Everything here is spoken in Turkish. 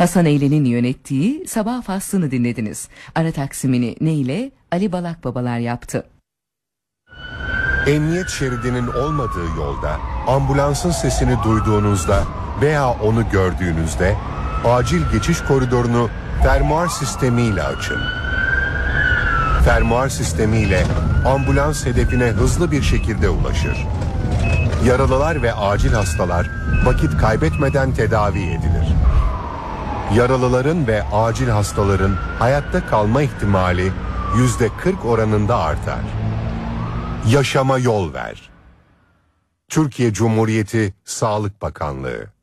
Hasan Eylen'in yönettiği Sabah Faslını dinlediniz. Ara taksimini ne ile? Ali Balakbabalar yaptı. Emniyet şeridinin olmadığı yolda ambulansın sesini duyduğunuzda veya onu gördüğünüzde acil geçiş koridorunu fermuar sistemiyle açın. Fermuar sistemiyle ambulans hedefine hızlı bir şekilde ulaşır. Yaralılar ve acil hastalar vakit kaybetmeden tedavi edilir. Yaralıların ve acil hastaların hayatta kalma ihtimali %40 oranında artar. Yaşama yol ver. Türkiye Cumhuriyeti Sağlık Bakanlığı.